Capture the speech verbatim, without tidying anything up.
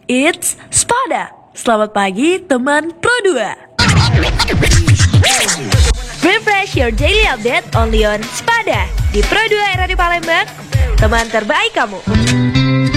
It's Spada. Selamat pagi teman Pro dua. Refresh your daily update only on Spada di Pro dua R A D Palembang, teman terbaik kamu.